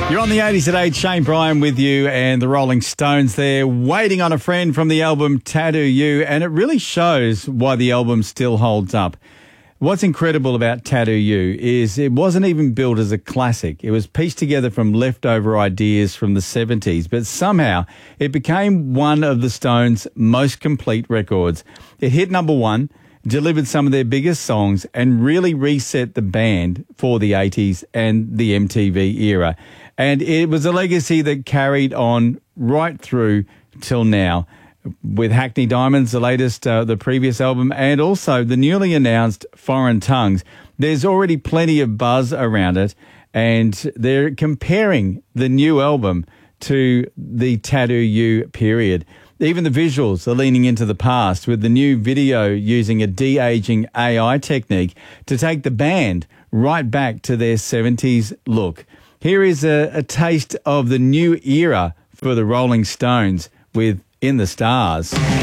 You're on the 80s at 8. Shane Bryan with you and the Rolling Stones there, Waiting on a Friend from the album Tattoo You, and it really shows why the album still holds up. What's incredible about Tattoo You is it wasn't even built as a classic. It was pieced together from leftover ideas from the 70s, but somehow it became one of the Stones' most complete records. It hit number one, delivered some of their biggest songs, and really reset the band for the 80s and the MTV era. And it was a legacy that carried on right through till now, with Hackney Diamonds, the latest, the previous album, and also the newly announced Foreign Tongues. There's already plenty of buzz around it, and they're comparing the new album to the Tattoo You period. Even the visuals are leaning into the past, with the new video using a de-aging AI technique to take the band right back to their 70s look. Here is a taste of the new era for the Rolling Stones with In the Stars.